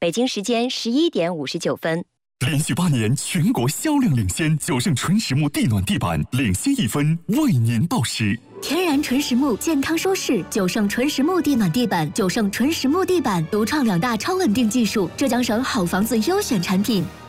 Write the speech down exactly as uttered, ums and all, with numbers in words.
北京时间十一点五十九分。 连续八年全国销量领先，九盛纯实木地暖地板领先一分，为您报时。 天然纯实木，健康舒适，九盛纯实木地暖地板，九盛纯实木地板独创两大超稳定技术，浙江省好房子优选产品。